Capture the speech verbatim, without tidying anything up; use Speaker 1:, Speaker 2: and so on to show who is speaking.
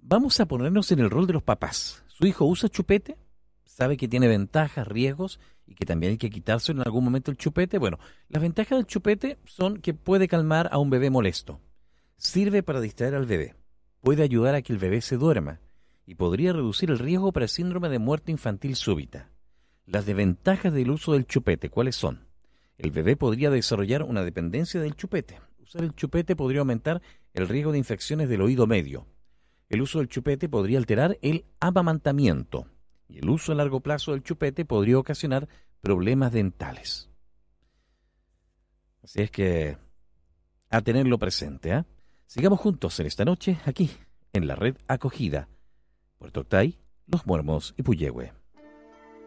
Speaker 1: vamos a ponernos en el rol de los papás. ¿Su hijo usa chupete? ¿Sabe que tiene ventajas, riesgos y que también hay que quitarse en algún momento el chupete? Bueno, las ventajas del chupete son que puede calmar a un bebé molesto. Sirve para distraer al bebé. Puede ayudar a que el bebé se duerma y podría reducir el riesgo para el síndrome de muerte infantil súbita. Las desventajas del uso del chupete, ¿cuáles son? El bebé podría desarrollar una dependencia del chupete. Usar el chupete podría aumentar el riesgo de infecciones del oído medio. El uso del chupete podría alterar el amamantamiento. Y el uso a largo plazo del chupete podría ocasionar problemas dentales. Así es que a tenerlo presente, ¿eh? Sigamos juntos en esta noche, aquí, en la red acogida. Puerto Octay, Los Muermos y Puyehue.